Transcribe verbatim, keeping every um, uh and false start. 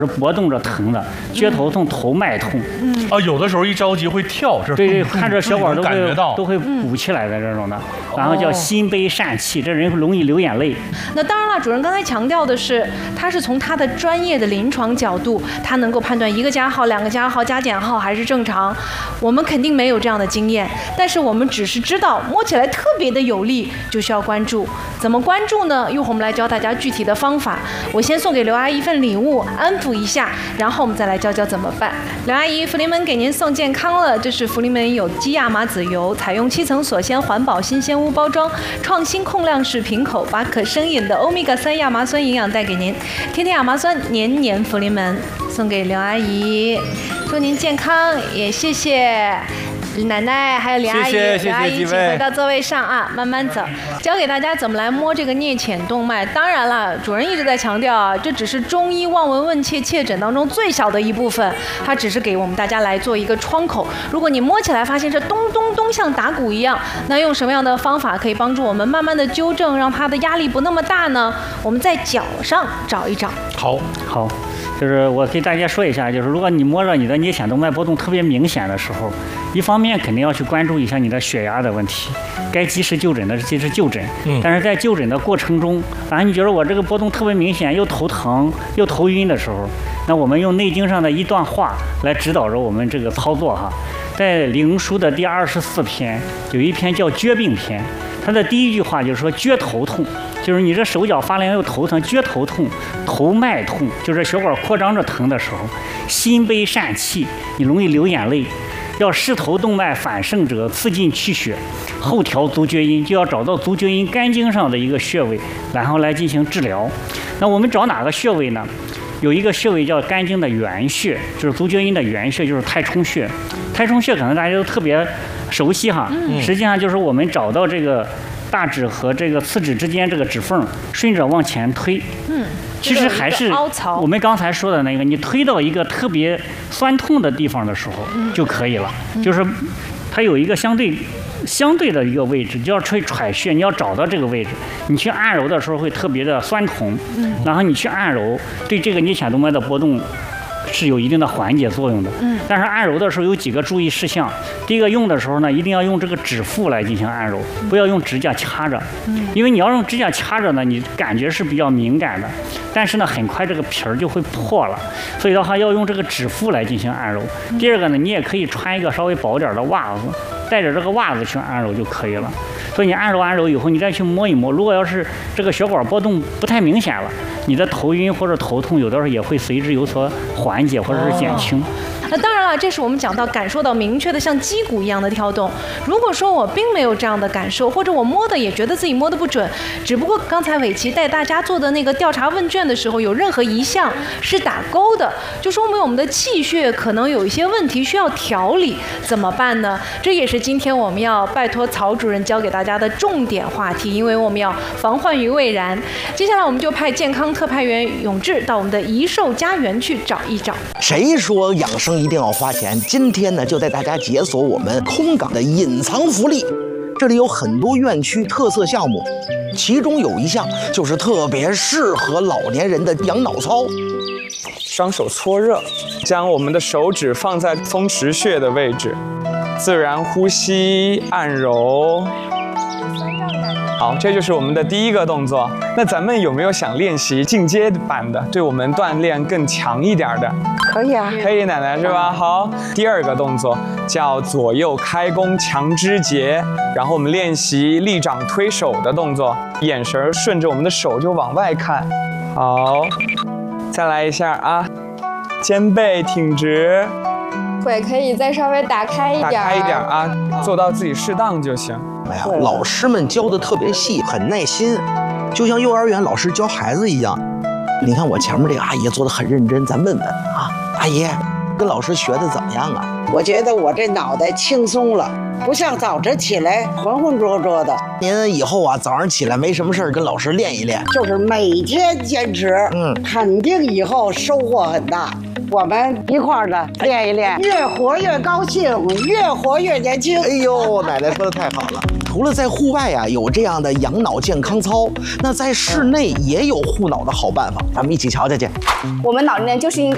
是搏动着疼的，撅头痛、头脉痛。 嗯啊，有的时候一着急会跳，这对对，看着血管都会到都会鼓起来的这种的，然后叫心悲疝气，这人容易流眼泪。 那当然了，主任刚才强调的是，他是从他的专业的临床角度，他能够判断一个加号、两个加号、加减号还是正常。我们肯定没有这样的经验，但是我们只是知道摸起来特别的有力，就需要关注。怎么关注呢？一会儿我们来教大家具体的方法。我先送给刘阿姨一份礼物，安抚一下，然后我们再来教教怎么办。刘阿姨，福临门给您送健康了，这是福临门有机亚麻籽油，采用七层锁鲜环保新鲜屋包装，创新控量式瓶口，把可生饮的欧米伽三亚麻酸营养带给您。天天亚麻酸，年年福临门，送给刘阿姨，祝您健康，也谢谢奶奶还有李阿姨，李阿姨请回到座位上啊，慢慢走。教给大家怎么来摸这个颞浅动脉。当然了，主任一直在强调啊，这只是中医望闻问切切诊当中最小的一部分，它只是给我们大家来做一个窗口。如果你摸起来发现是咚咚咚像打鼓一样，那用什么样的方法可以帮助我们慢慢的纠正，让它的压力不那么大呢？我们在脚上找一找。 好，好。就是我给大家说一下，就是如果你摸着你的颞浅动脉波动特别明显的时候，一方面肯定要去关注一下你的血压的问题，该及时就诊的及时就诊。嗯。但是在就诊的过程中，啊，你觉得我这个波动特别明显，又头疼又头晕的时候，那我们用《内经》上的一段话来指导着我们这个操作哈。在《灵枢》的第二十四篇有一篇叫《厥病篇》，它的第一句话就是说厥头痛。就是你这手脚发凉又头疼，厥头痛、头脉痛，就是血管扩张着疼的时候，心悲疝气，你容易流眼泪。要视头动脉反盛者，刺进气血，后调足厥阴，就要找到足厥阴肝经上的一个穴位，然后来进行治疗。那我们找哪个穴位呢？有一个穴位叫肝经的原穴，就是足厥阴的原穴，就是太冲穴。太冲穴可能大家都特别熟悉哈，嗯、实际上就是我们找到这个大指和这个次指之间这个指缝，顺着往前推。嗯，其实还是我们刚才说的那个，你推到一个特别酸痛的地方的时候就可以了。嗯、就是它有一个相对相对的一个位置，就要吹喘穴，你要找到这个位置，你去按揉的时候会特别的酸痛。嗯，然后你去按揉，对这个颞浅动脉的波动是有一定的缓解作用的。嗯，但是按揉的时候有几个注意事项。第一个，用的时候呢，一定要用这个指腹来进行按揉，不要用指甲掐着。嗯，因为你要用指甲掐着呢，你感觉是比较敏感的，但是呢，很快这个皮儿就会破了，所以的话要用这个指腹来进行按揉。第二个呢，你也可以穿一个稍微薄点的袜子，带着这个袜子去按揉就可以了。所以你按揉按揉以后，你再去摸一摸，如果要是这个血管波动不太明显了，你的头晕或者头痛有的时候也会随之有所缓解或者是减轻。 那当然了，这是我们讲到感受到明确的像击鼓一样的跳动。如果说我并没有这样的感受，或者我摸的也觉得自己摸的不准，只不过刚才伟奇带大家做的那个调查问卷的时候，有任何一项是打勾的，就说明我们的气血可能有一些问题需要调理，怎么办呢？这也是今天我们要拜托曹主任教给大家的重点话题，因为我们要防患于未然。接下来我们就派健康特派员永志到我们的怡寿家园去找一找。 谁说养生一定要花钱？今天呢，就带大家解锁我们空港的隐藏福利。这里有很多院区特色项目，其中有一项就是特别适合老年人的养脑操。 双手搓热，将我们的手指放在风池穴的位置，自然呼吸，按揉。好，这就是我们的第一个动作。那咱们有没有想练习进阶版的，对我们锻炼更强一点的？ 可以啊， 可以，奶奶是吧？好，第二个动作叫左右开弓强肢节，然后我们练习立掌推手的动作，眼神顺着我们的手就往外看。好，再来一下啊，肩背挺直， 腿可以再稍微打开一点， 打开一点啊，做到自己适当就行。 哎呀，老师们教的特别细，很耐心，就像幼儿园老师教孩子一样。你看我前面这个阿姨做的很认真，咱问问啊，阿姨，跟老师学的怎么样啊？ 我觉得我这脑袋轻松了，不像早晨起来浑浑浊浊的。 您以后啊，早上起来没什么事儿，跟老师练一练， 就是每天坚持，嗯，肯定以后收获很大。我们一块儿的练一练，越活越高兴，越活越年轻。 哎呦，奶奶说的太好了。除了在户外啊有这样的养脑健康操，那在室内也有护脑的好办法，咱们一起瞧瞧去。 我们脑年就是应该